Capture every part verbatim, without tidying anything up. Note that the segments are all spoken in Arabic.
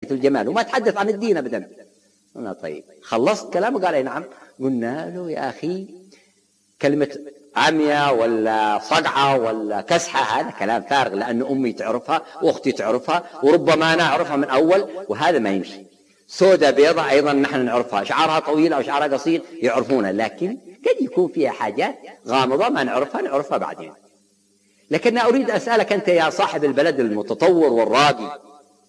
ناحية الجمال وما تحدث عن الدين أبدا. قلنا طيب خلصت كلامه؟ قال نعم. قلنا له يا أخي كلمة عمية ولا صقعة ولا كسحة هذا كلام فارغ، لأن أمي تعرفها وأختي تعرفها وربما أنا أعرفها من أول، وهذا ما يمشي. سودة بيضة أيضا نحن نعرفها، شعرها طويل أو شعرها قصير يعرفونها، لكن قد يكون فيها حاجات غامضة ما نعرفها نعرفها بعدين. لكن أريد أسألك أنت يا صاحب البلد المتطور والراقي،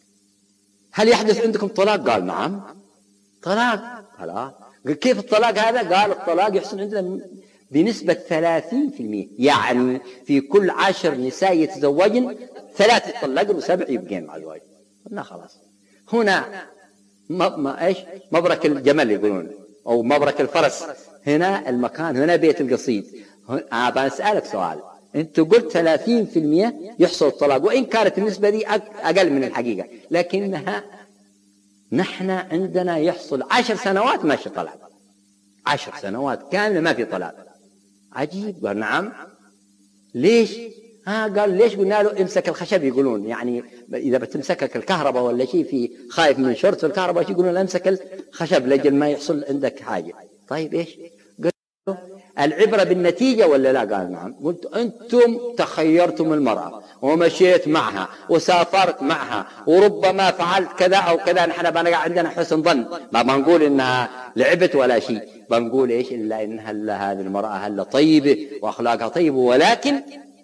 هل يحدث عندكم طلاق؟ قال نعم. طلاق؟ خلاص. كيف الطلاق هذا؟ قال الطلاق يحصل عندنا بنسبة ثلاثين في المئة، يعني في كل عشر نساء يتزوجن ثلاث يطلقن وسبع يبقين مع الزواج. قلنا خلاص هنا ما ما ايش مبرك الجمل يقولون او مبرك الفرس، هنا المكان، هنا بيت القصيد. ابى اسالك سؤال، انت قلت ثلاثين في المئة يحصل الطلاق، وان كانت النسبة دي اقل من الحقيقة، لكنها نحن عندنا يحصل عشر سنوات ماشي طلاق، عشر سنوات كاملة ما في طلاق. عجيب. قال نعم. ليش؟ ها قال ليش؟ قلنا له امسك الخشب، يقولون يعني إذا بتمسكك الكهرباء ولا شيء في خايف من شرط الكهرباء شيء يقولون امسك الخشب لجل ما يحصل عندك حاجة. طيب إيش؟ قال له العبرة بالنتيجة ولا لا؟ قال نعم. قلت أنتم تخيرتم المرأة ومشيت معها وسافرت معها وربما فعلت كذا أو كذا، نحن بنقع عندنا حسن ظن، ما بنقول إنها لعبت ولا شيء، بنقول إيش إلا إنها هذه المرأة هلا طيبة وأخلاقها طيبة، ولكن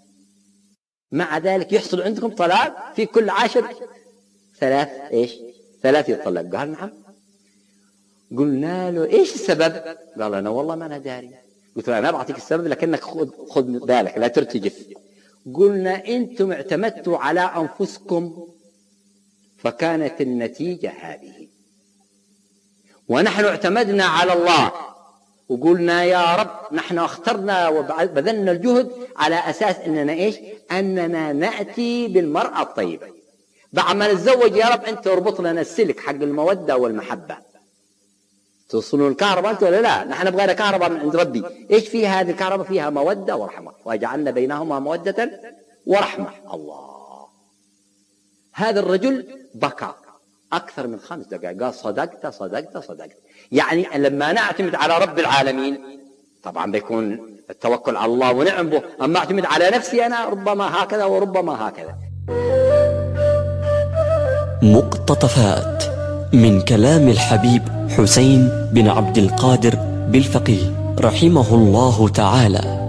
مع ذلك يحصل عندكم طلاق في كل عشر ثلاث إيش ثلاث يطلق. قال نعم. قلنا له إيش السبب؟ قال أنا والله ما أنا داري. قلت له أنا بعطيك السبب لكنك خذ خذ بالك لا ترتجف. قلنا أنتم اعتمدتوا على أنفسكم فكانت النتيجة هذه، ونحن اعتمدنا على الله وقلنا يا رب نحن اخترنا وبذلنا الجهد على أساس أننا إيش أننا نأتي بالمرأة الطيبة. بعد ما نتزوج يا رب أنت اربط لنا السلك حق المودة والمحبة. توصلون الكهرباء أنت ولا لا؟ نحن بغينا كهرباء من عند ربي. إيش فيها هذه الكهرباء؟ فيها مودة ورحمة، وجعلنا بينهما مودة ورحمة. الله. هذا الرجل بكى أكثر من خمس دقائق، قال صدقت صدقت صدقت. يعني لما نعتمد على رب العالمين طبعا بيكون التوكل على الله ونعم به، أما أعتمد على نفسي أنا ربما هكذا وربما هكذا. مقتطفات من كلام الحبيب حسين بن عبد القادر بالفقيه رحمه الله تعالى.